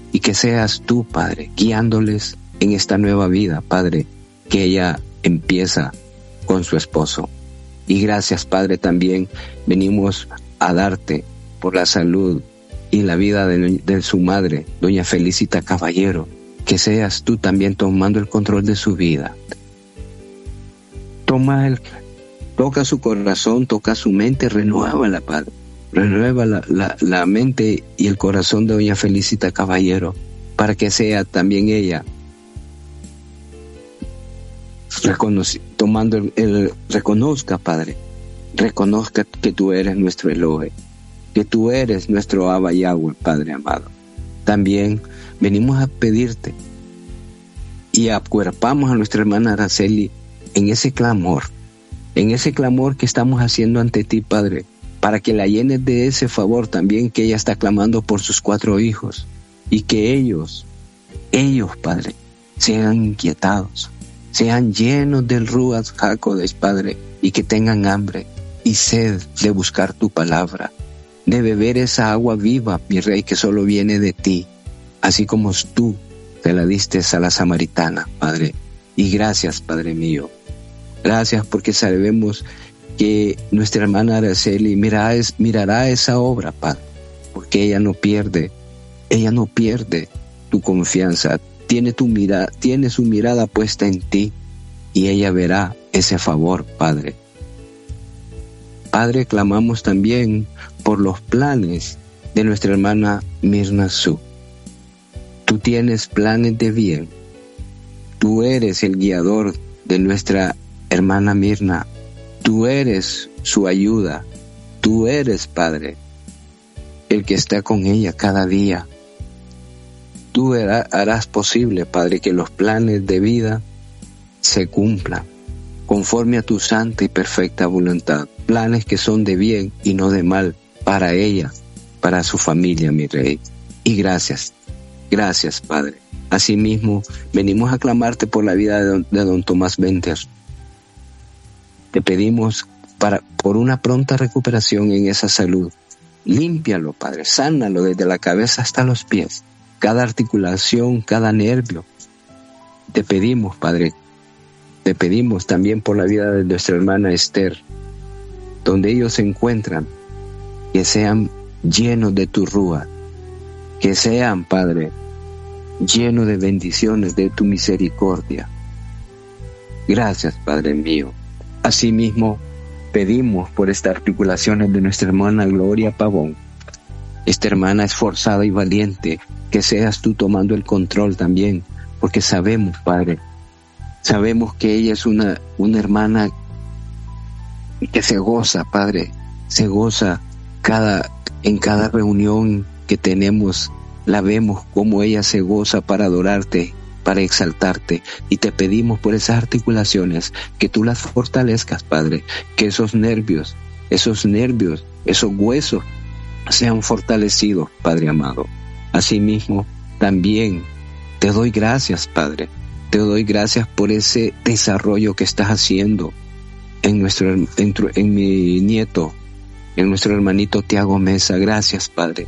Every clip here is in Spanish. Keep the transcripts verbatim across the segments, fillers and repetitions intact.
y que seas tú, Padre, guiándoles en esta nueva vida, Padre, que ella empieza con su esposo. Y gracias, Padre, también venimos a darte por la salud y la vida de, de su madre, doña Felicita Caballero, que seas tú también tomando el control de su vida. Toma el, toca su corazón, toca su mente, renuévala, Padre. Renueva la, la, la mente y el corazón de doña Felicita Caballero, para que sea también ella reconoce, tomando el, el reconozca, Padre, reconozca que tú eres nuestro Elohe, que tú eres nuestro Abba Yahweh, Padre amado. También venimos a pedirte y acuerpamos a nuestra hermana Araceli en ese clamor, en ese clamor que estamos haciendo ante ti, Padre, para que la llenes de ese favor también que ella está clamando por sus cuatro hijos, y que ellos, ellos, Padre, sean inquietados, sean llenos del Ruach HaKodesh, Padre, y que tengan hambre y sed de buscar tu palabra, de beber esa agua viva, mi Rey, que solo viene de ti, así como tú te la diste a la samaritana, Padre. Y gracias, Padre mío. Gracias porque sabemos que nuestra hermana Araceli mirará, mirará esa obra, Padre, porque ella no pierde, ella no pierde tu confianza, tiene tu mirada, tiene su mirada puesta en ti, y ella verá ese favor, Padre. Padre, clamamos también por los planes de nuestra hermana Mirna Su. Tú tienes planes de bien. Tú eres el guiador de nuestra hermana Mirna. Tú eres su ayuda. Tú eres, Padre, el que está con ella cada día. Tú harás posible, Padre, que los planes de vida se cumplan conforme a tu santa y perfecta voluntad. Planes que son de bien y no de mal para ella, para su familia, mi Rey. Y gracias, gracias, Padre. Asimismo, venimos a clamarte por la vida de don, de don Tomás Venter. Te pedimos para, por una pronta recuperación en esa salud. Límpialo, Padre, sánalo desde la cabeza hasta los pies, cada articulación, cada nervio. Te pedimos, Padre, te pedimos también por la vida de nuestra hermana Esther, donde ellos se encuentran, que sean llenos de tu Rúa, que sean, Padre, llenos de bendiciones de tu misericordia. Gracias, Padre mío. Asimismo, pedimos por estas articulaciones de nuestra hermana Gloria Pavón, esta hermana esforzada y valiente, que seas tú tomando el control también, porque sabemos, Padre, sabemos que ella es una, una hermana que se goza, Padre, se goza cada, en cada reunión que tenemos, la vemos como ella se goza para adorarte, para exaltarte, y te pedimos por esas articulaciones que tú las fortalezcas, Padre, que esos nervios, esos nervios, esos huesos sean fortalecidos, Padre amado. Asimismo, también te doy gracias, Padre, te doy gracias por ese desarrollo que estás haciendo en nuestro, en, en mi nieto, en nuestro hermanito Tiago Mesa. Gracias, Padre.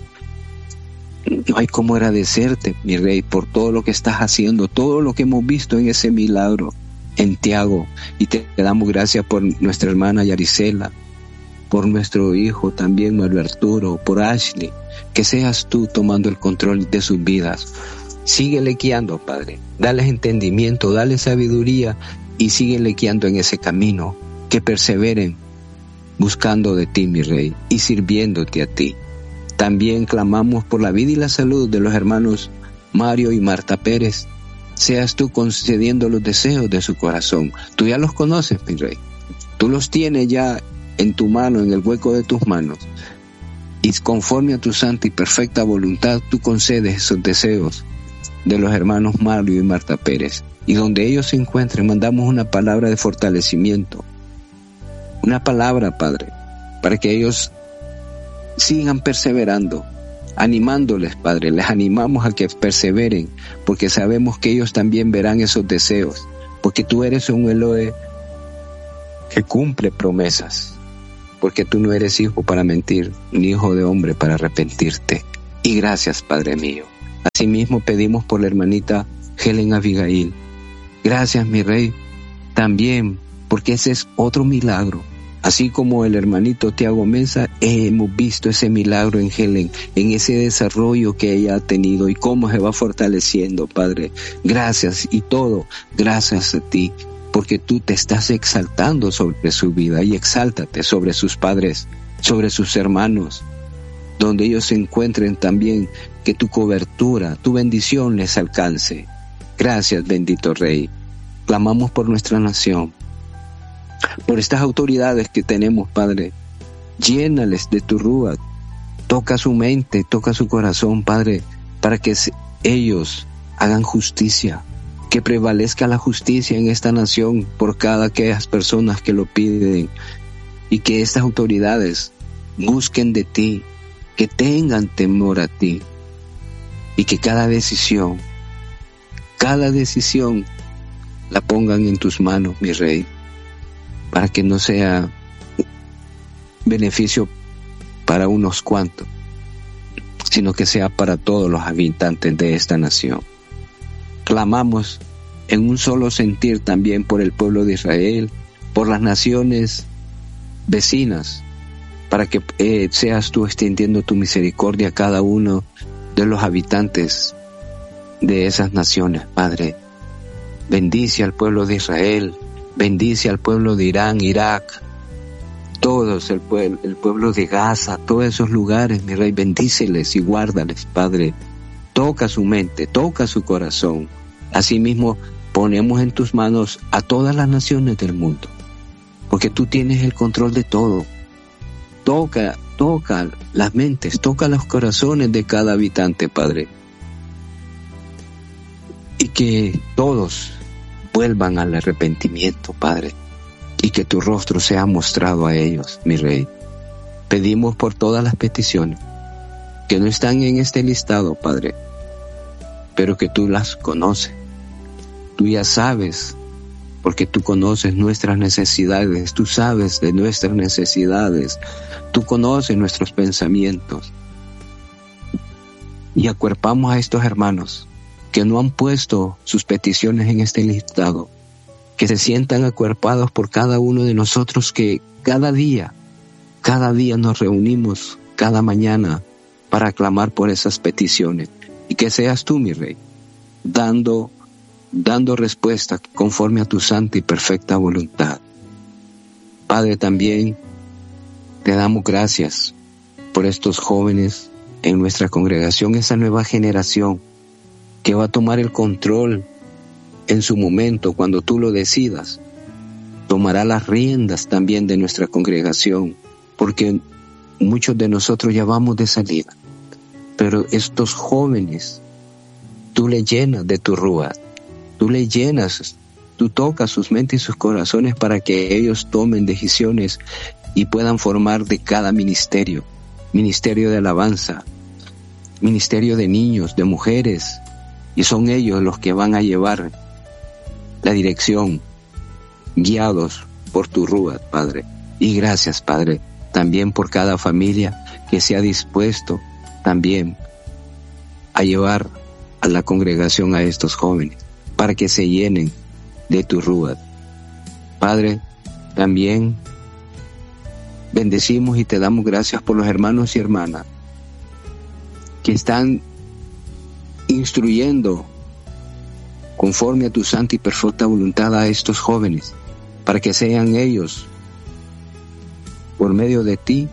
No hay cómo agradecerte, mi Rey, por todo lo que estás haciendo, todo lo que hemos visto en ese milagro en Tiago, y te damos gracias por nuestra hermana Yaricela, por nuestro hijo también Mario Arturo, por Ashley, que seas tú tomando el control de sus vidas. Síguele guiando, Padre, dales entendimiento, dale sabiduría, y síguele guiando en ese camino, que perseveren buscando de ti, mi Rey, y sirviéndote a ti. También clamamos por la vida y la salud de los hermanos Mario y Marta Pérez. Seas tú concediendo los deseos de su corazón. Tú ya los conoces, mi Rey. Tú los tienes ya en tu mano, en el hueco de tus manos. Y conforme a tu santa y perfecta voluntad, tú concedes esos deseos de los hermanos Mario y Marta Pérez. Y donde ellos se encuentren, mandamos una palabra de fortalecimiento. Una palabra, Padre, para que ellos sigan perseverando, animándoles, Padre, les animamos a que perseveren, porque sabemos que ellos también verán esos deseos, porque tú eres un Elohe que cumple promesas, porque tú no eres hijo para mentir, ni hijo de hombre para arrepentirte. Y gracias, Padre mío, Asimismo pedimos por la hermanita Helen Abigail. Gracias, mi Rey, también porque ese es otro milagro. Así como el hermanito Tiago Mesa, hemos visto ese milagro en Helen, en ese desarrollo que ella ha tenido y cómo se va fortaleciendo, Padre. Gracias y todo, gracias a ti, porque tú te estás exaltando sobre su vida y exáltate sobre sus padres, sobre sus hermanos, donde ellos se encuentren también, que tu cobertura, tu bendición les alcance. Gracias, bendito Rey. Clamamos por nuestra nación, por estas autoridades que tenemos, Padre. Llénales de tu rúa, toca su mente, toca su corazón, Padre, para que ellos hagan justicia, que prevalezca la justicia en esta nación por cada aquellas personas que lo piden, y que estas autoridades busquen de ti, que tengan temor a ti, y que cada decisión, cada decisión la pongan en tus manos, mi Rey, para que no sea beneficio para unos cuantos, sino que sea para todos los habitantes de esta nación. Clamamos en un solo sentir también por el pueblo de Israel, por las naciones vecinas, para que eh, seas tú extendiendo tu misericordia a cada uno de los habitantes de esas naciones, Padre. Bendice al pueblo de Israel, bendice al pueblo de Irán, Irak, todos, el pueblo, el pueblo de Gaza, todos esos lugares, mi Rey, bendíceles y guárdales, Padre. Toca su mente, toca su corazón. Asimismo, ponemos en tus manos a todas las naciones del mundo, porque tú tienes el control de todo. Toca, toca las mentes, toca los corazones de cada habitante, Padre. Y que todos vuelvan al arrepentimiento, Padre, y que tu rostro sea mostrado a ellos, mi Rey. Pedimos por todas las peticiones que no están en este listado, Padre, pero que tú las conoces. Tú ya sabes, porque tú conoces nuestras necesidades, tú sabes de nuestras necesidades, tú conoces nuestros pensamientos. Y acuerpamos a estos hermanos que no han puesto sus peticiones en este listado, que se sientan acuerpados por cada uno de nosotros, que cada día, cada día nos reunimos, cada mañana, para clamar por esas peticiones, y que seas tú, mi Rey, dando, dando respuesta conforme a tu santa y perfecta voluntad. Padre, también te damos gracias por estos jóvenes en nuestra congregación, esa nueva generación que va a tomar el control en su momento, cuando tú lo decidas. Tomará las riendas también de nuestra congregación, porque muchos de nosotros ya vamos de salida. Pero estos jóvenes, tú le llenas de tu rúa, tú le llenas, tú tocas sus mentes y sus corazones para que ellos tomen decisiones y puedan formar de cada ministerio, ministerio de alabanza, ministerio de niños, de mujeres, y son ellos los que van a llevar la dirección, guiados por tu rúa, Padre. Y gracias, Padre, también por cada familia que se ha dispuesto también a llevar a la congregación a estos jóvenes, para que se llenen de tu rúa. Padre, también bendecimos y te damos gracias por los hermanos y hermanas que están instruyendo conforme a tu santa y perfecta voluntad a estos jóvenes, para que sean ellos, por medio de ti,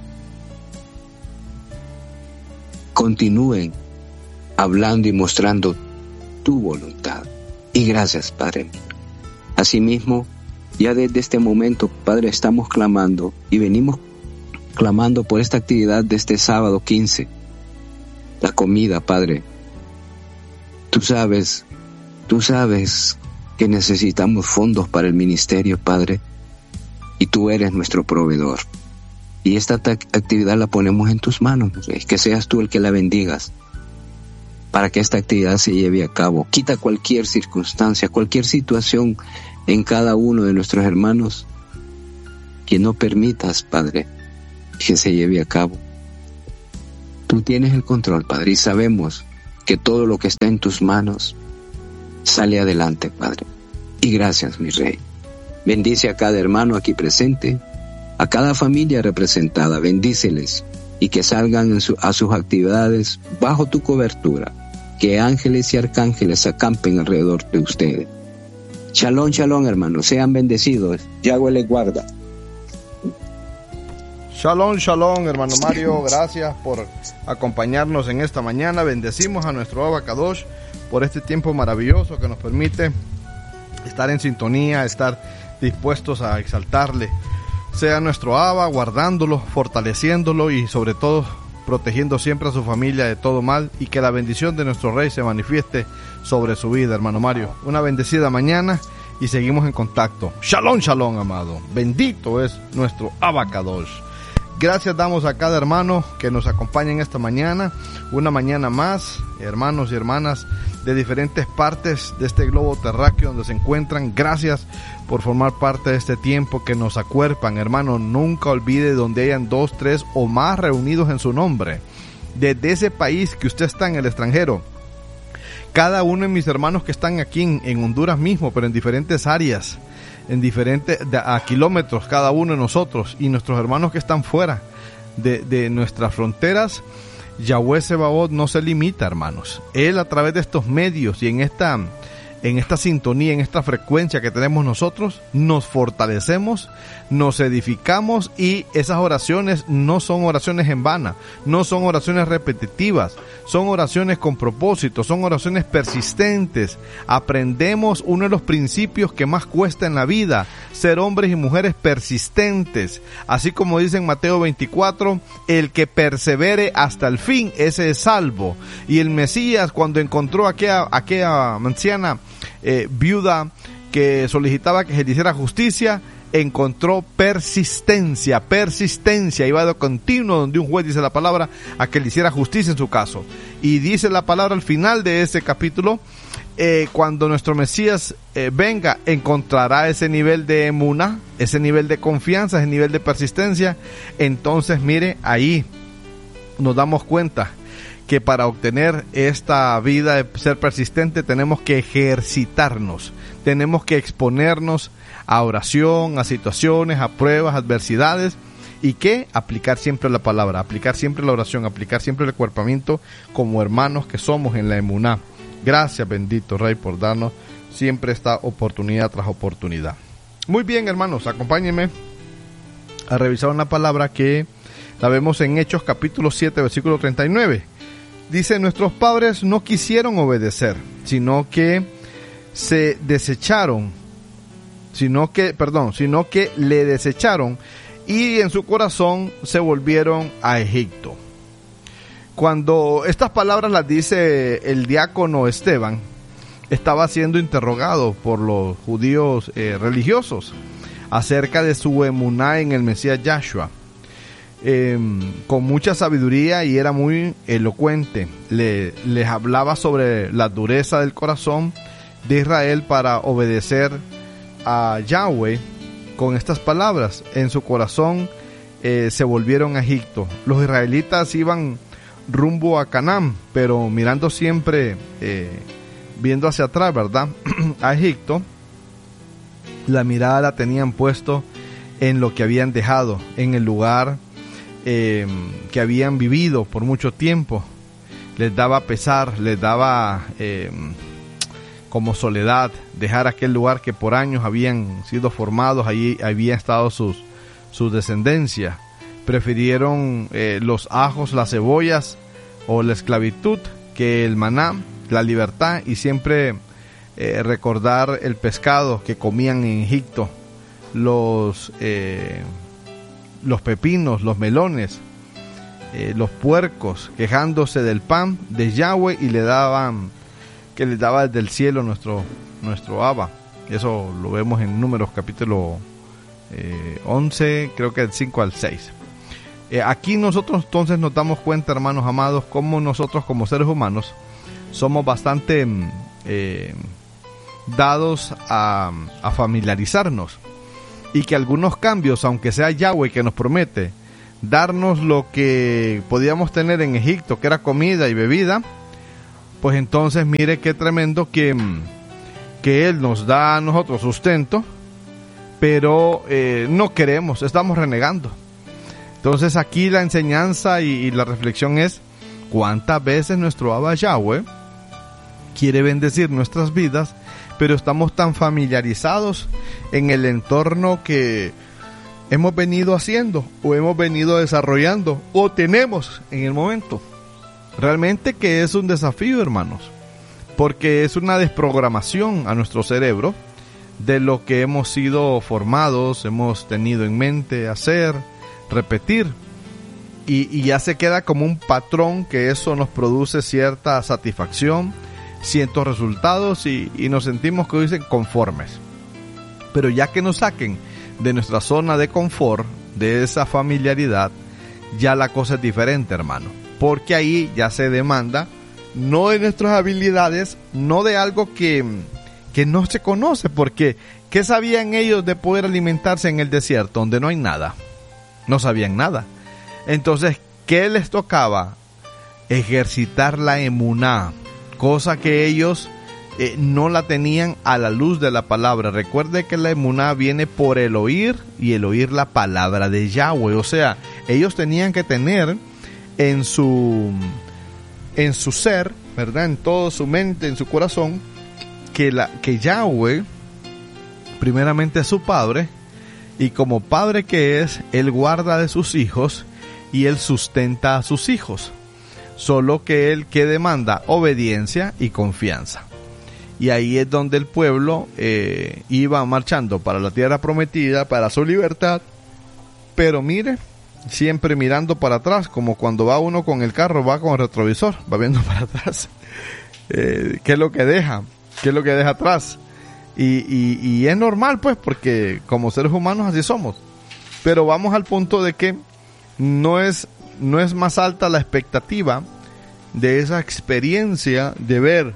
continúen hablando y mostrando tu voluntad. Y gracias, Padre. Asimismo, ya desde este momento, Padre, estamos clamando y venimos clamando por esta actividad de este sábado quince, la comida, Padre. Tú sabes, tú sabes que necesitamos fondos para el ministerio, Padre, y tú eres nuestro proveedor. Y esta actividad la ponemos en tus manos, que seas tú el que la bendigas, para que esta actividad se lleve a cabo. Quita cualquier circunstancia, cualquier situación en cada uno de nuestros hermanos que no permitas, Padre, que se lleve a cabo. Tú tienes el control, Padre, y sabemos que todo lo que está en tus manos sale adelante, Padre. Y gracias, mi Rey. Bendice a cada hermano aquí presente, a cada familia representada, bendíceles y que salgan en su, a sus actividades bajo tu cobertura. Que ángeles y arcángeles acampen alrededor de ustedes. Shalom, shalom, hermanos. Sean bendecidos. Yahweh les guarda. Shalom, shalom, hermano Mario. Gracias por acompañarnos en esta mañana. Bendecimos a nuestro Abba Kadosh por este tiempo maravilloso que nos permite estar en sintonía, estar dispuestos a exaltarle. Sea nuestro Abba, guardándolo, fortaleciéndolo y sobre todo protegiendo siempre a su familia de todo mal, y que la bendición de nuestro Rey se manifieste sobre su vida, hermano Mario. Una bendecida mañana y seguimos en contacto. Shalom, shalom, amado. Bendito es nuestro Abba Kadosh. Gracias damos a cada hermano que nos acompaña en esta mañana, una mañana más, hermanos y hermanas de diferentes partes de este globo terráqueo donde se encuentran. Gracias por formar parte de este tiempo que nos acuerpan, hermano. Nunca olvide donde hayan dos, tres o más reunidos en su nombre. Desde ese país que usted está en el extranjero, cada uno de mis hermanos que están aquí en, en Honduras mismo, pero en diferentes áreas, en diferentes, a kilómetros cada uno de nosotros, y nuestros hermanos que están fuera de, de nuestras fronteras, Yahweh Sebaot no se limita, hermanos. Él, a través de estos medios y en esta, en esta sintonía, en esta frecuencia que tenemos nosotros, nos fortalecemos, nos edificamos, y esas oraciones no son oraciones en vano, no son oraciones repetitivas, son oraciones con propósito, son oraciones persistentes. Aprendemos uno de los principios que más cuesta en la vida: ser hombres y mujeres persistentes. Así como dice en Mateo veinticuatro, el que persevere hasta el fin, ese es salvo. Y el Mesías, cuando encontró a aquella, aquella anciana eh, viuda que solicitaba que se le hiciera justicia, encontró persistencia, persistencia, iba de continuo donde un juez, dice la palabra, a que le hiciera justicia en su caso. Y dice la palabra al final de ese capítulo, eh, cuando nuestro Mesías eh, venga, encontrará ese nivel de emuná, ese nivel de confianza, ese nivel de persistencia. Entonces, mire, ahí nos damos cuenta que para obtener esta vida de ser persistente tenemos que ejercitarnos, tenemos que exponernos a oración, a situaciones, a pruebas, a adversidades, y que aplicar siempre la palabra, aplicar siempre la oración, aplicar siempre el acuerpamiento como hermanos que somos en la emuná. Gracias, bendito Rey, por darnos siempre esta oportunidad tras oportunidad. Muy bien, hermanos, acompáñenme a revisar una palabra que la vemos en Hechos capítulo siete, versículo treinta y nueve. Dice: nuestros padres no quisieron obedecer, sino que se desecharon, sino que, perdón, sino que le desecharon, y en su corazón se volvieron a Egipto. Cuando estas palabras las dice el diácono Esteban, estaba siendo interrogado por los judíos eh, religiosos acerca de su emuná en el Mesías Yahshua. Eh, con mucha sabiduría, y era muy elocuente. Le, les hablaba sobre la dureza del corazón de Israel para obedecer a Yahweh con estas palabras: en su corazón eh, se volvieron a Egipto. Los israelitas iban rumbo a Canaán, pero mirando siempre, eh, viendo hacia atrás, ¿verdad? a Egipto. La mirada la tenían puesto en lo que habían dejado, en el lugar Eh, que habían vivido por mucho tiempo. Les daba pesar, les daba eh, como soledad dejar aquel lugar que por años habían sido formados, allí había estado sus, su descendencia. Prefirieron eh, los ajos, las cebollas o la esclavitud que el maná, la libertad, y siempre eh, recordar el pescado que comían en Egipto, los eh, los pepinos, los melones, eh, los puercos, quejándose del pan de Yahweh, y le daban, que les daba desde el cielo nuestro, nuestro Abba. Eso lo vemos en Números capítulo eh, once, creo que del cinco al seis. Eh, aquí nosotros entonces nos damos cuenta, hermanos amados, cómo nosotros como seres humanos somos bastante eh, dados a, a familiarizarnos. Y que algunos cambios, aunque sea Yahweh que nos promete darnos lo que podíamos tener en Egipto, que era comida y bebida, pues entonces mire qué tremendo que, que Él nos da a nosotros sustento, pero eh, no queremos, estamos renegando. Entonces aquí la enseñanza y, y la reflexión es: ¿cuántas veces nuestro Abba Yahweh quiere bendecir nuestras vidas, pero estamos tan familiarizados en el entorno que hemos venido haciendo o hemos venido desarrollando o tenemos en el momento? Realmente que es un desafío, hermanos, porque es una desprogramación a nuestro cerebro de lo que hemos sido formados, hemos tenido en mente hacer, repetir, y, y ya se queda como un patrón que eso nos produce cierta satisfacción, ciertos resultados, y, y nos sentimos, que dicen, conformes. Pero ya que nos saquen de nuestra zona de confort, de esa familiaridad, ya la cosa es diferente, hermano, porque ahí ya se demanda no de nuestras habilidades, no de algo que, que no se conoce, porque ¿qué sabían ellos de poder alimentarse en el desierto donde no hay nada? No sabían nada. Entonces, ¿qué les tocaba? Ejercitar la emuná, cosa que ellos eh, no la tenían a la luz de la palabra. Recuerde que la emuná viene por el oír, y el oír la palabra de Yahweh. O sea, ellos tenían que tener en su, en su ser, ¿verdad? En toda su mente, en su corazón, que, la, que Yahweh primeramente es su Padre, y como Padre que es, Él guarda de sus hijos y Él sustenta a sus hijos. Solo que Él que demanda obediencia y confianza. Y ahí es donde el pueblo eh, iba marchando para la tierra prometida, para su libertad. Pero mire, siempre mirando para atrás, como cuando va uno con el carro, va con el retrovisor, va viendo para atrás. Eh, ¿Qué es lo que deja? ¿Qué es lo que deja atrás? Y, y, y es normal, pues, porque como seres humanos así somos. Pero vamos al punto de que no es, no es más alta la expectativa de esa experiencia de ver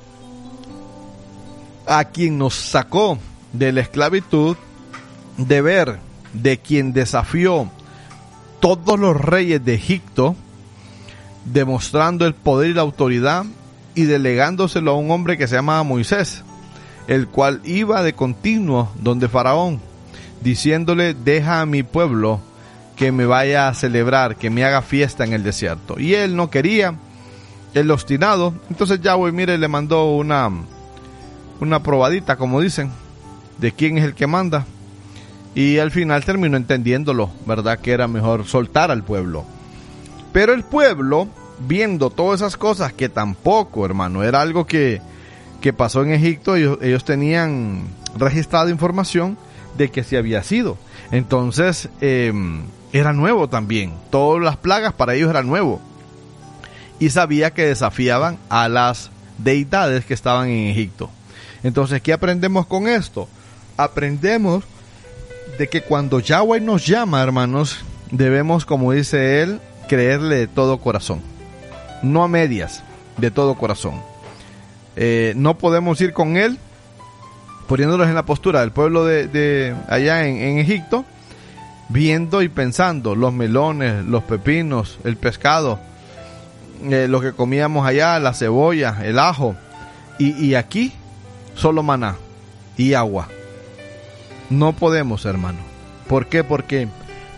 a quien nos sacó de la esclavitud, de ver de quien desafió todos los reyes de Egipto, demostrando el poder y la autoridad y delegándoselo a un hombre que se llamaba Moisés, el cual iba de continuo donde Faraón, diciéndole: deja a mi pueblo que me vaya a celebrar, que me haga fiesta en el desierto. Y él no quería, el obstinado. Entonces Yahweh, mire, le mandó una, una probadita, como dicen, de quién es el que manda. Y al final terminó entendiéndolo, ¿verdad? Que era mejor soltar al pueblo. Pero el pueblo, viendo todas esas cosas, que tampoco, hermano, era algo que, que pasó en Egipto, ellos, ellos tenían registrada información de que sí había sido. Entonces, eh, era nuevo también. Todas las plagas para ellos eran nuevo. Y sabía que desafiaban a las deidades que estaban en Egipto. Entonces, ¿qué aprendemos con esto? Aprendemos de que cuando Yahweh nos llama, hermanos, debemos, como dice él, creerle de todo corazón. No a medias, de todo corazón. Eh, no podemos ir con él poniéndonos en la postura del pueblo de, de allá en, en Egipto, viendo y pensando los melones, los pepinos, el pescado, eh, lo que comíamos allá, la cebolla, el ajo, y, y aquí solo maná y agua. No podemos, hermano. ¿Por qué? Porque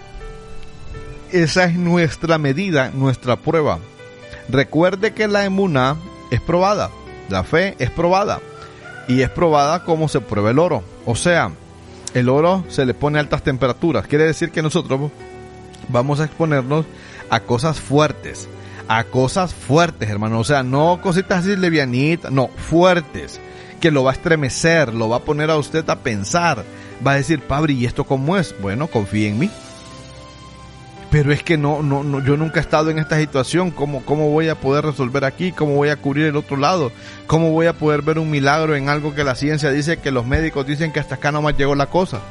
esa es nuestra medida, nuestra prueba. Recuerde que la emuná es probada, la fe es probada, y es probada como se prueba el oro. O sea, el oro se le pone a altas temperaturas. Quiere decir que nosotros vamos a exponernos a cosas fuertes, a cosas fuertes, hermano. O sea, no cositas así livianitas, no, fuertes, que lo va a estremecer, lo va a poner a usted a pensar. Va a decir: Pabri, ¿y esto cómo es? Bueno, confíe en mí. Pero es que no, no, no, yo nunca he estado en esta situación. ¿Cómo, cómo voy a poder resolver aquí? ¿Cómo voy a cubrir el otro lado? ¿Cómo voy a poder ver un milagro en algo que la ciencia dice, que los médicos dicen que hasta acá nomás llegó la cosa?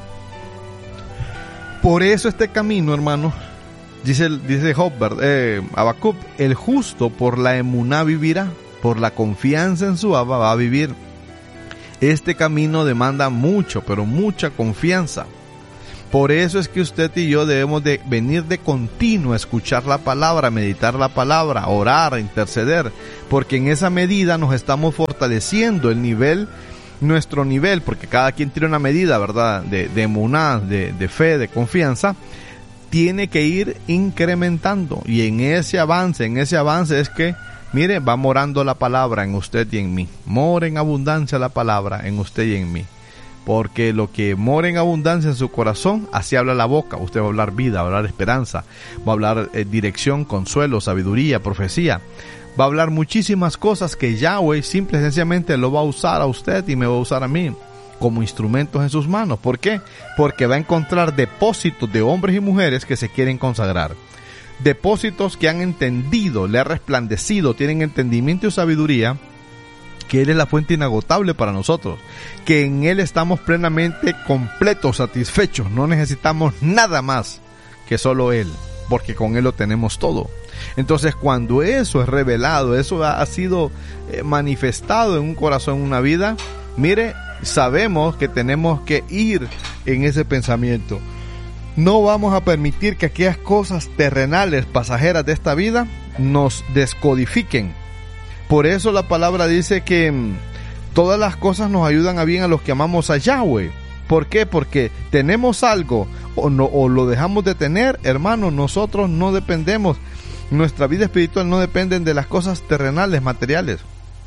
Por eso este camino, hermano, dice, dice Job, eh, Habacuc, el justo por la emuná vivirá, por la confianza en su Abba va a vivir. Este camino demanda mucho, pero mucha confianza. Por eso es que usted y yo debemos de venir de continuo a escuchar la palabra, meditar la palabra, orar, interceder, porque en esa medida nos estamos fortaleciendo el nivel, nuestro nivel, porque cada quien tiene una medida, ¿verdad?, de, de emuná, de, de fe, de confianza, tiene que ir incrementando, y en ese avance, en ese avance es que, mire, va morando la palabra en usted y en mí. Mora en abundancia la palabra en usted y en mí. Porque lo que mora en abundancia en su corazón, así habla la boca. Usted va a hablar vida, va a hablar esperanza, va a hablar eh, dirección, consuelo, sabiduría, profecía. Va a hablar muchísimas cosas que Yahweh simple y sencillamente lo va a usar a usted y me va a usar a mí como instrumentos en sus manos. ¿Por qué? Porque va a encontrar depósitos de hombres y mujeres que se quieren consagrar. Depósitos que han entendido, le ha resplandecido, tienen entendimiento y sabiduría, que Él es la fuente inagotable para nosotros, que en Él estamos plenamente completos, satisfechos, no necesitamos nada más que solo Él, porque con Él lo tenemos todo. Entonces, cuando eso es revelado, eso ha sido manifestado en un corazón, en una vida, mire, sabemos que tenemos que ir en ese pensamiento. No vamos a permitir que aquellas cosas terrenales, pasajeras de esta vida, nos descodifiquen. Por eso la palabra dice que mmm, todas las cosas nos ayudan a bien a los que amamos a Yahweh. ¿Por qué? Porque tenemos algo o, no, o lo dejamos de tener, hermanos, nosotros no dependemos. Nuestra vida espiritual no depende de las cosas terrenales, materiales.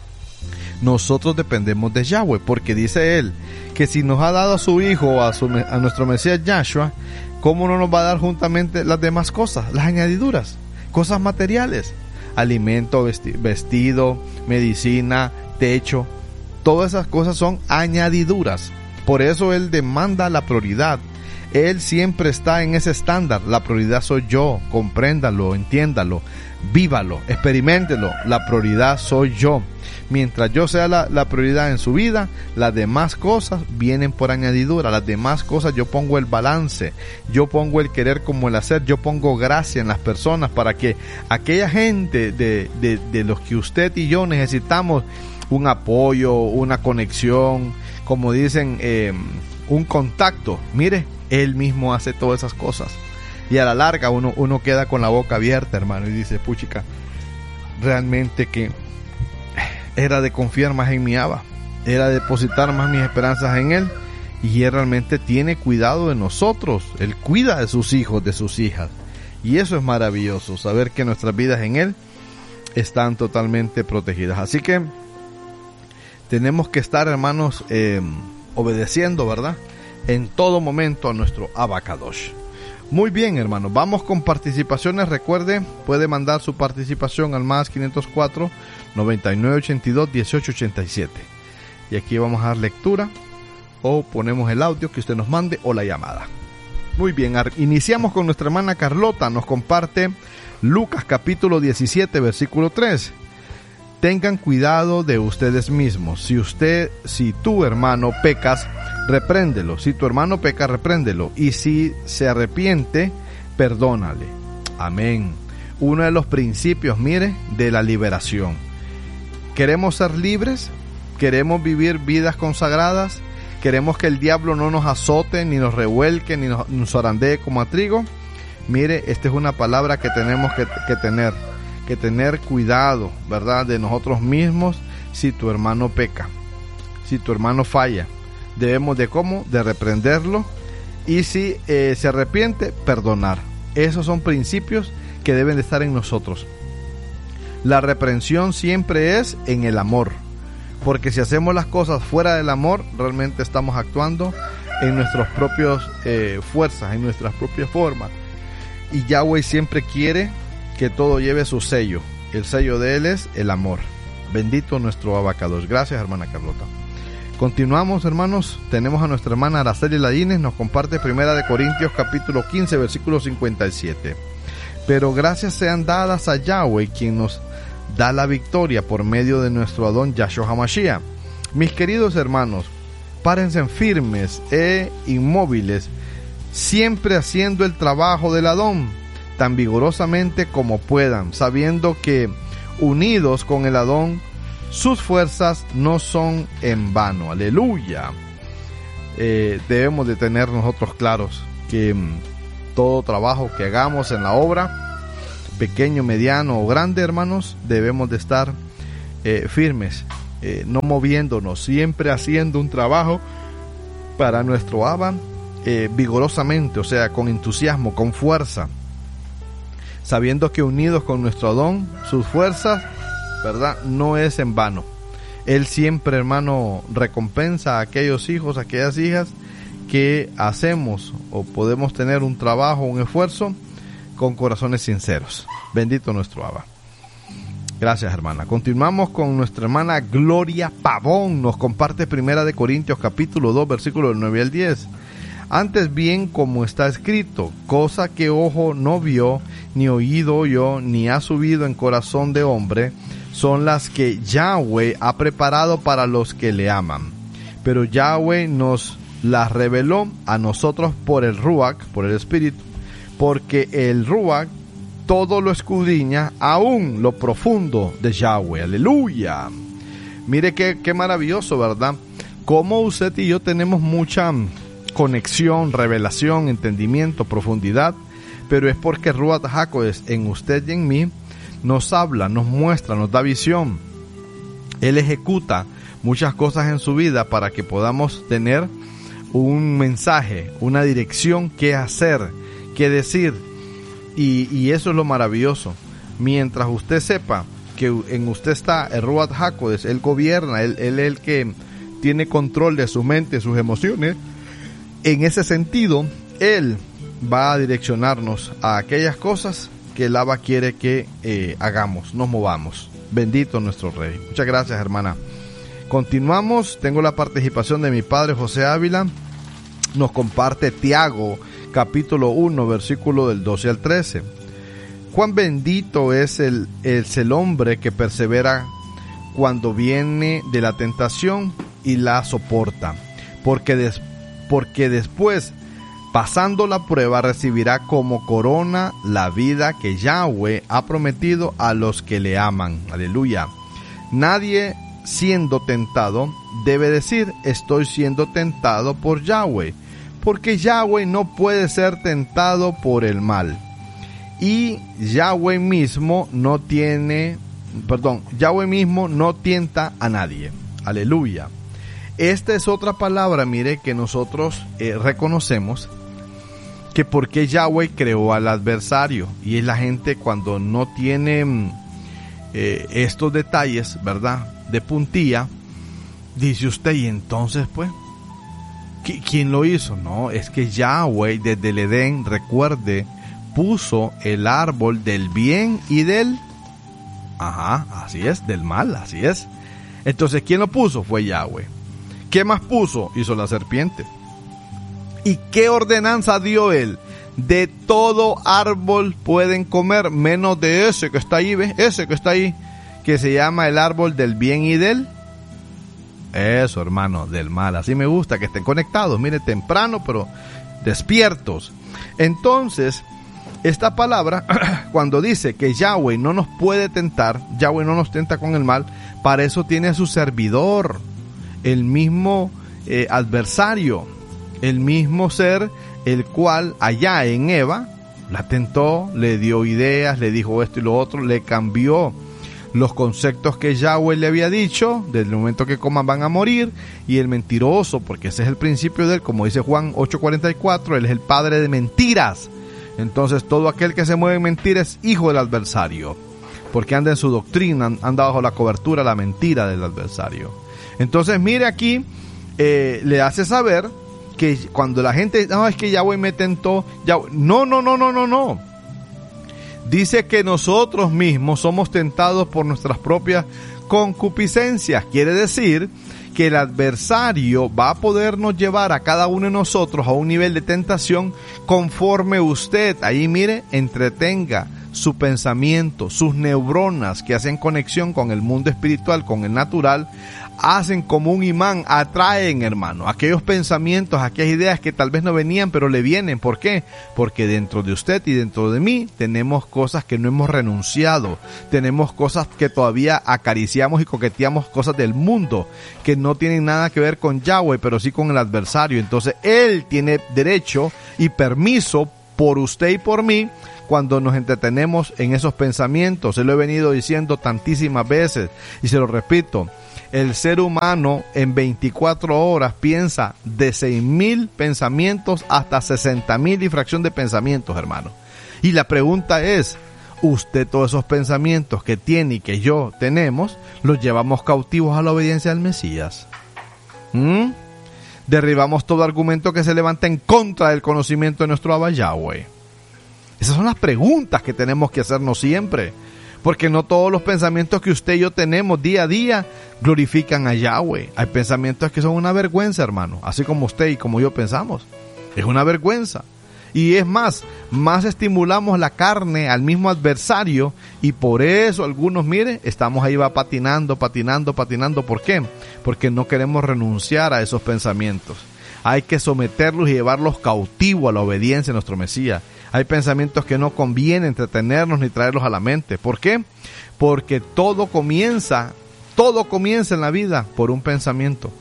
Nosotros dependemos de Yahweh, porque dice Él que si nos ha dado a su Hijo, a, su, a nuestro Mesías Yahshua, ¿cómo no nos va a dar juntamente las demás cosas, las añadiduras, cosas materiales? Alimento, vesti- vestido, medicina, techo, todas esas cosas son añadiduras. Por eso Él demanda la prioridad. Él siempre está en ese estándar. La prioridad soy yo. Compréndalo, entiéndalo, vívalo, experiméntelo. La prioridad soy yo. Mientras yo sea la, la prioridad en su vida, las demás cosas vienen por añadidura. Las demás cosas yo pongo el balance, yo pongo el querer como el hacer, yo pongo gracia en las personas para que aquella gente de, de, de los que usted y yo necesitamos un apoyo, una conexión, como dicen, eh, un contacto. Mire, Él mismo hace todas esas cosas. Y a la larga uno, uno queda con la boca abierta, hermano, y dice, puchica, realmente que era de confiar más en mi Abba, era de depositar más mis esperanzas en Él, y Él realmente tiene cuidado de nosotros. Él cuida de sus hijos, de sus hijas, y eso es maravilloso, saber que nuestras vidas en Él están totalmente protegidas. Así que tenemos que estar, hermanos, eh, obedeciendo, ¿verdad?, en todo momento a nuestro Abba Kadosh. Muy bien, hermanos, vamos con participaciones. Recuerde, puede mandar su participación al más quinientos cuatro, noventa y nueve ochenta y dos, dieciocho ochenta y siete. Y aquí vamos a dar lectura, o ponemos el audio que usted nos mande, o la llamada. Muy bien, iniciamos con nuestra hermana Carlota. Nos comparte Lucas capítulo diecisiete, versículo tres. Tengan cuidado de ustedes mismos. Si usted, si tu hermano pecas, repréndelo. Si tu hermano peca, repréndelo. Y si se arrepiente, perdónale. Amén. Uno de los principios, mire, de la liberación. ¿Queremos ser libres? ¿Queremos vivir vidas consagradas? ¿Queremos que el diablo no nos azote, ni nos revuelque, ni nos, nos zarandee como a trigo? Mire, esta es una palabra que tenemos que, que tener. Que tener cuidado, ¿verdad?, de nosotros mismos. Si tu hermano peca, si tu hermano falla, debemos de cómo, de reprenderlo, y si eh, se arrepiente, perdonar. Esos son principios que deben de estar en nosotros. La reprensión siempre es en el amor, porque si hacemos las cosas fuera del amor, realmente estamos actuando en nuestras propias eh, fuerzas, en nuestras propias formas. Y Yahweh siempre quiere que todo lleve su sello. El sello de Él es el amor. Bendito nuestro Abba Kadosh. Gracias, hermana Carlota. Continuamos, hermanos. Tenemos a nuestra hermana Araceli Ladines. Nos comparte Primera de Corintios capítulo quince, versículo cincuenta y siete. Pero gracias sean dadas a Yahweh, quien nos da la victoria por medio de nuestro Adón Yahshua HaMashiach. Mis queridos hermanos, párense firmes e inmóviles, siempre haciendo el trabajo del Adón tan vigorosamente como puedan, sabiendo que unidos con el Adón, sus fuerzas no son en vano. Aleluya. Eh, debemos de tener nosotros claros que todo trabajo que hagamos en la obra, pequeño, mediano o grande, hermanos, debemos de estar eh, firmes, eh, no moviéndonos, siempre haciendo un trabajo para nuestro Abba eh, vigorosamente, o sea, con entusiasmo, con fuerza, sabiendo que unidos con nuestro Adón, sus fuerzas, ¿verdad?, no es en vano. Él siempre, hermano, recompensa a aquellos hijos, a aquellas hijas que hacemos o podemos tener un trabajo, un esfuerzo con corazones sinceros. Bendito nuestro Abba. Gracias, hermana. Continuamos con nuestra hermana Gloria Pavón. Nos comparte Primera de Corintios capítulo dos, versículos nueve al diez. Antes bien, como está escrito, cosa que ojo no vio, ni oído oyó, ni ha subido en corazón de hombre, son las que Yahweh ha preparado para los que le aman. Pero Yahweh nos las reveló a nosotros por el Ruach, por el Espíritu, porque el Ruach todo lo escudriña, aún lo profundo de Yahweh. Aleluya. Mire qué, qué maravilloso, ¿verdad? Cómo usted y yo tenemos mucha conexión, revelación, entendimiento, profundidad, pero es porque Ruach HaKodesh en usted y en mí nos habla, nos muestra, nos da visión. Él ejecuta muchas cosas en su vida para que podamos tener un mensaje, una dirección, qué hacer, qué decir. Y, y eso es lo maravilloso. Mientras usted sepa que en usted está el Ruach HaKodesh, Él gobierna, él, él es el que tiene control de su mente, sus emociones. En ese sentido, Él va a direccionarnos a aquellas cosas que el Abba quiere que eh, hagamos, nos movamos. Bendito nuestro Rey. Muchas gracias, hermana. Continuamos. Tengo la participación de mi padre José Ávila. Nos comparte Tiago, capítulo uno, versículo del doce al trece. Cuán bendito es el, es el hombre que persevera cuando viene de la tentación y la soporta, porque, des, porque después, pasando la prueba, recibirá como corona la vida que Yahweh ha prometido a los que le aman. Aleluya. Nadie siendo tentado debe decir, estoy siendo tentado por Yahweh, porque Yahweh no puede ser tentado por el mal. Y Yahweh mismo no tiene, perdón, Yahweh mismo no tienta a nadie. Aleluya. Esta es otra palabra, mire, que nosotros eh, reconocemos, que porque Yahweh creó al adversario. Y es la gente cuando no tiene eh, estos detalles, ¿verdad?, de puntilla, dice usted, y entonces pues, ¿quién lo hizo? No, es que Yahweh desde el Edén, recuerde, puso el árbol del bien y del, ajá, así es, del mal, así es. Entonces, ¿quién lo puso? Fue Yahweh. ¿Qué más puso? Hizo la serpiente. ¿Y qué ordenanza dio él? De todo árbol pueden comer, menos de ese que está ahí, ¿ves? Ese que está ahí, que se llama el árbol del bien y del, eso, hermano, del mal. Así me gusta que estén conectados, mire, temprano, pero despiertos. Entonces, esta palabra, cuando dice que Yahweh no nos puede tentar, Yahweh no nos tenta con el mal, para eso tiene a su servidor, el mismo eh, adversario, el mismo ser, el cual allá en Eva la tentó, le dio ideas, le dijo esto y lo otro, le cambió los conceptos que Yahweh le había dicho, desde el momento que coman van a morir, y el mentiroso, porque ese es el principio de él, como dice Juan ocho cuarenta y cuatro, él es el padre de mentiras. Entonces todo aquel que se mueve en mentira es hijo del adversario, porque anda en su doctrina, anda bajo la cobertura, la mentira del adversario. Entonces mire aquí, eh, le hace saber que cuando la gente, no, es que Yahweh me tentó, Yahweh, no, no, no, no, no, no. Dice que nosotros mismos somos tentados por nuestras propias concupiscencias. Quiere decir que el adversario va a podernos llevar a cada uno de nosotros a un nivel de tentación conforme usted, ahí mire, entretenga su pensamiento, sus neuronas que hacen conexión con el mundo espiritual, con el natural, hacen como un imán, atraen, hermano, aquellos pensamientos, aquellas ideas que tal vez no venían, pero le vienen. ¿Por qué? Porque dentro de usted y dentro de mí tenemos cosas que no hemos renunciado, tenemos cosas que todavía acariciamos y coqueteamos, cosas del mundo que no tienen nada que ver con Yahweh, pero sí con el adversario. Entonces él tiene derecho y permiso por usted y por mí cuando nos entretenemos en esos pensamientos. Se lo he venido diciendo tantísimas veces y se lo repito. El ser humano en veinticuatro horas piensa de seis mil pensamientos hasta sesenta mil y fracción de pensamientos, hermano. Y la pregunta es, ¿usted todos esos pensamientos que tiene y que yo tenemos, los llevamos cautivos a la obediencia al Mesías? ¿Mm? Derribamos todo argumento que se levanta en contra del conocimiento de nuestro Abba Yahweh. Esas son las preguntas que tenemos que hacernos siempre. Porque no todos los pensamientos que usted y yo tenemos día a día glorifican a Yahweh. Hay pensamientos que son una vergüenza, hermano. Así como usted y como yo pensamos. Es una vergüenza. Y es más, más estimulamos la carne al mismo adversario. Y por eso algunos, mire, estamos ahí va patinando, patinando, patinando. ¿Por qué? Porque no queremos renunciar a esos pensamientos. Hay que someterlos y llevarlos cautivos a la obediencia de nuestro Mesías. Hay pensamientos que no conviene entretenernos ni traerlos a la mente. ¿Por qué? Porque todo comienza, todo comienza en la vida por un pensamiento.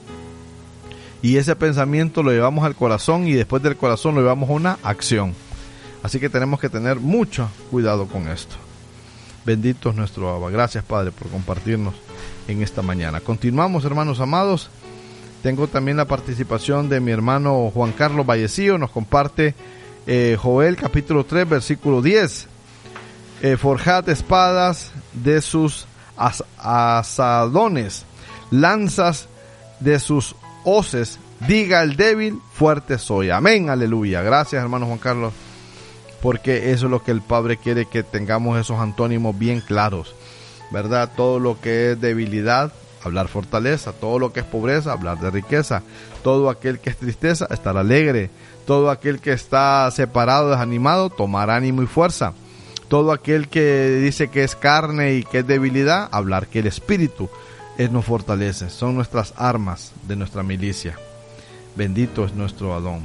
Y ese pensamiento lo llevamos al corazón y después del corazón lo llevamos a una acción. Así que tenemos que tener mucho cuidado con esto. Bendito es nuestro Abba. Gracias, Padre, por compartirnos en esta mañana. Continuamos, hermanos amados. Tengo también la participación de mi hermano Juan Carlos Vallecillo. Nos comparte eh, Joel capítulo tres, versículo diez. Eh, Forjad espadas de sus as asadones, lanzas de sus hoces. Diga el débil, fuerte soy. Amén, aleluya. Gracias, hermano Juan Carlos, porque eso es lo que el Padre quiere, que tengamos esos antónimos bien claros, ¿verdad? Todo lo que es debilidad, hablar fortaleza. Todo lo que es pobreza, hablar de riqueza. Todo aquel que es tristeza, estar alegre. Todo aquel que está separado, desanimado, tomar ánimo y fuerza. Todo aquel que dice que es carne y que es debilidad, hablar que el Espíritu es, nos fortalece. Son nuestras armas de nuestra milicia. Bendito es nuestro Adón.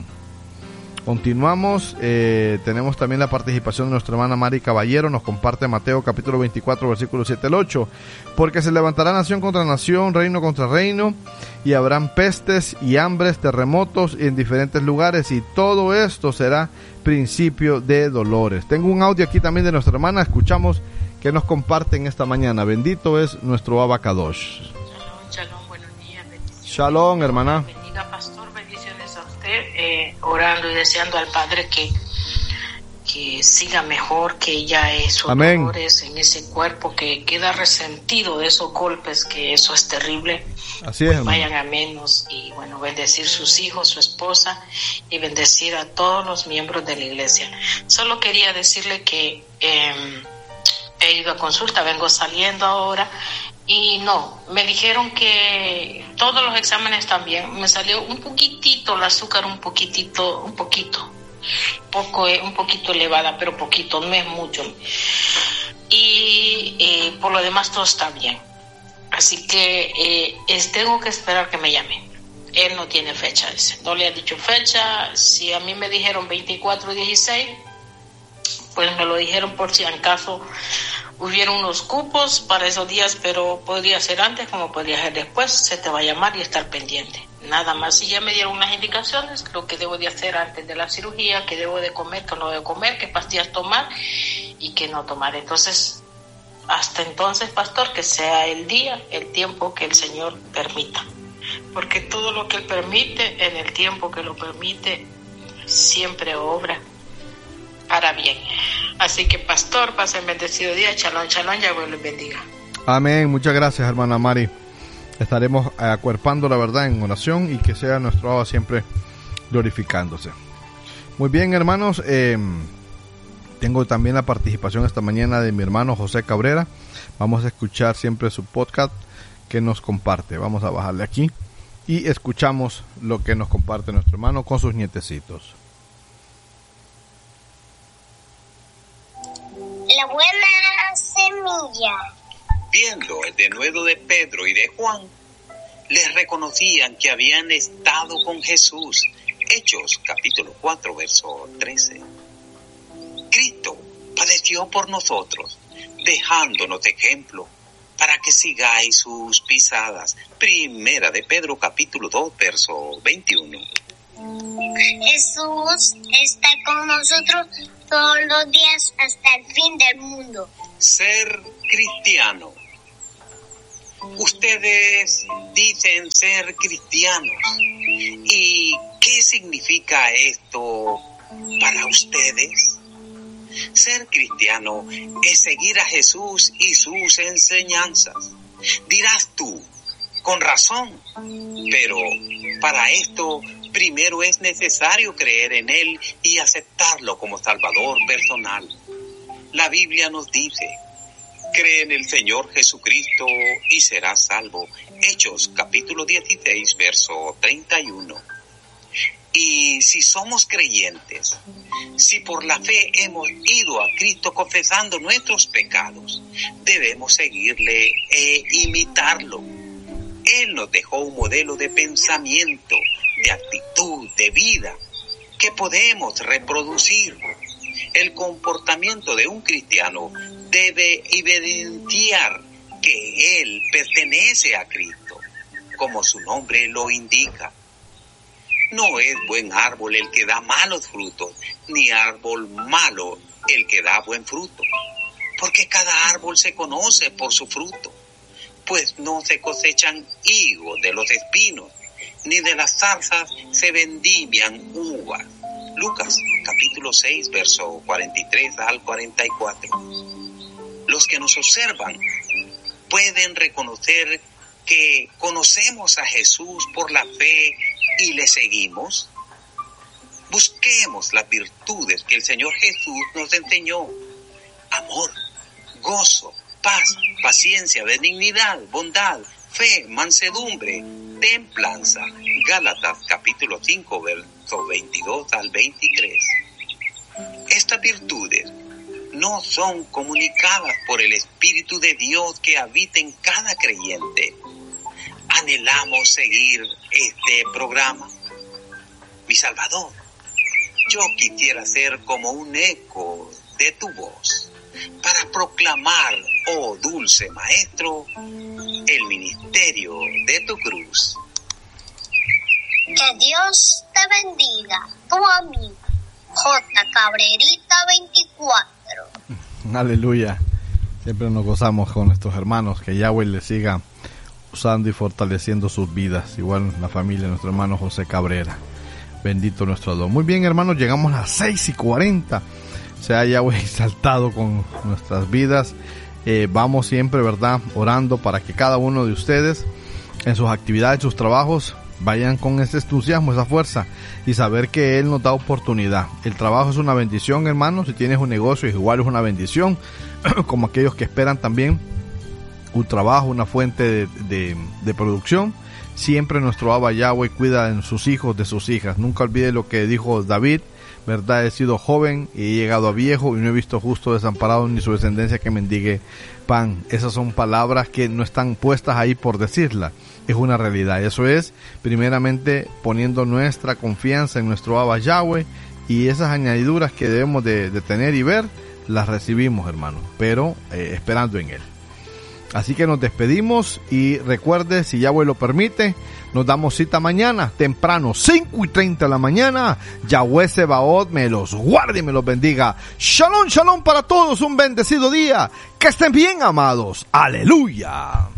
Continuamos, eh, tenemos también la participación de nuestra hermana Mari Caballero. Nos comparte Mateo capítulo veinticuatro, versículos siete al ocho. Porque se levantará nación contra nación, reino contra reino, y habrán pestes y hambres, terremotos en diferentes lugares, y todo esto será principio de dolores. Tengo un audio aquí también de nuestra hermana, escuchamos que nos comparten esta mañana. Bendito es nuestro Abba Kadosh. Shalom, shalom, buenos días. Bendiciones. Shalom, hermana. Bendiga, pastor, bendiciones a usted, eh, orando y deseando al Padre que, que siga mejor, que ya esos Amén. dolores en ese cuerpo que queda resentido de esos golpes, que eso es terrible. Así es, hermano. Vayan a menos y bueno, bendecir sus hijos, su esposa y bendecir a todos los miembros de la iglesia. Solo quería decirle que eh, he ido a consulta, vengo saliendo ahora y no, me dijeron que todos los exámenes están bien. Me salió un poquitito el azúcar, un poquitito, un poquito, poco, un poquito elevada, pero poquito, no es mucho. Y eh, por lo demás todo está bien. Así que eh, es, tengo que esperar que me llame. Él no tiene fecha, ese. No le ha dicho fecha. Si a mí me dijeron veinticuatro dieciséis, pues me lo dijeron por si en caso hubiera unos cupos para esos días, pero podría ser antes como podría ser después. Se te va a llamar y estar pendiente. Nada más. Si ya me dieron unas indicaciones, lo que debo de hacer antes de la cirugía, qué debo de comer, qué no debo comer, qué pastillas tomar y qué no tomar. Entonces, hasta entonces, pastor, que sea el día, el tiempo que el Señor permita. Porque todo lo que Él permite, en el tiempo que lo permite, siempre obra para bien. Así que, pastor, pasen bendecido día. Shalom, shalom, Yahweh les bendiga. Amén. Muchas gracias, hermana Mari. Estaremos acuerpando la verdad en oración y que sea nuestro Abba siempre glorificándose. Muy bien, hermanos. Eh, Tengo también la participación esta mañana de mi hermano José Cabrera. Vamos a escuchar siempre su podcast que nos comparte. Vamos a bajarle aquí y escuchamos lo que nos comparte nuestro hermano con sus nietecitos. La buena semilla. Viendo el denuedo de Pedro y de Juan, les reconocían que habían estado con Jesús. Hechos capítulo cuatro, verso trece. Cristo padeció por nosotros, dejándonos ejemplo para que sigáis sus pisadas. Primera de Pedro capítulo dos, verso veintiuno. Jesús está con nosotros todos los días hasta el fin del mundo. Ser cristiano. Ustedes dicen ser cristianos. ¿Y qué significa esto para ustedes? Ser cristiano es seguir a Jesús y sus enseñanzas. Dirás tú, con razón, pero para esto primero es necesario creer en Él y aceptarlo como Salvador personal. La Biblia nos dice, cree en el Señor Jesucristo y serás salvo. Hechos capítulo dieciséis, verso treinta y uno. Y si somos creyentes, si por la fe hemos ido a Cristo confesando nuestros pecados, debemos seguirle e imitarlo. Él nos dejó un modelo de pensamiento, de actitud, de vida, que podemos reproducir. El comportamiento de un cristiano debe evidenciar que él pertenece a Cristo, como su nombre lo indica. No es buen árbol el que da malos frutos, ni árbol malo el que da buen fruto, porque cada árbol se conoce por su fruto, pues no se cosechan higos de los espinos, ni de las zarzas se vendimian uvas. Lucas capítulo seis, verso cuarenta y tres al cuarenta y cuatro. Los que nos observan pueden reconocer que conocemos a Jesús por la fe y le seguimos. Busquemos las virtudes que el Señor Jesús nos enseñó: amor, gozo, paz, paciencia, benignidad, bondad, fe, mansedumbre, templanza. Gálatas capítulo cinco, versos veintidós al veintitrés. Estas virtudes no son comunicadas por el Espíritu de Dios que habita en cada creyente. Anhelamos seguir este programa. Mi Salvador, yo quisiera ser como un eco de tu voz para proclamar, oh dulce Maestro, el ministerio de tu cruz. Que Dios te bendiga, tu amigo J. Cabrerita veinticuatro. Aleluya. Siempre nos gozamos con nuestros hermanos, que Yahweh les siga usando y fortaleciendo sus vidas. Igual la familia, nuestro hermano José Cabrera. Bendito nuestro Dios. Muy bien, hermanos, llegamos a las seis y cuarenta. Se ha Yahweh exaltado con nuestras vidas. Eh, vamos siempre, ¿verdad?, orando para que cada uno de ustedes en sus actividades, sus trabajos, vayan con ese entusiasmo, esa fuerza, y saber que Él nos da oportunidad. El trabajo es una bendición, hermanos. Si tienes un negocio, igual es una bendición, como aquellos que esperan también un trabajo, una fuente de, de, de producción. Siempre nuestro Abba Yahweh cuida de sus hijos, de sus hijas. Nunca olvide lo que dijo David, ¿verdad? He sido joven y he llegado a viejo y no he visto justo desamparado ni su descendencia que mendigue pan. Esas son palabras que no están puestas ahí por decirlas. Es una realidad. Eso es, primeramente, poniendo nuestra confianza en nuestro Abba Yahweh, y esas añadiduras que debemos de, de tener y ver, las recibimos, hermano, pero eh, esperando en Él. Así que nos despedimos y recuerde, si Yahweh lo permite, nos damos cita mañana, temprano, cinco y treinta de la mañana. Yahweh Sebaot me los guarde y me los bendiga. Shalom, shalom para todos, un bendecido día. Que estén bien, amados. Aleluya.